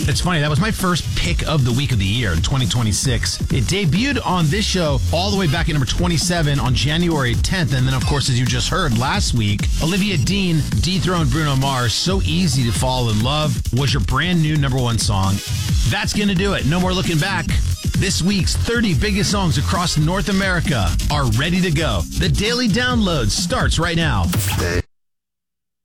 It's funny, that was my first pick of the week of the year in 2026. It debuted on this show all the way back at number 27 on January 10th. And then, of course, as you just heard last week, Olivia Dean dethroned Bruno Mars. So Easy to Fall in Love was your brand new number one song. That's going to do it. No more looking back. This week's 30 biggest songs across North America are ready to go. The Daily Download starts right now. They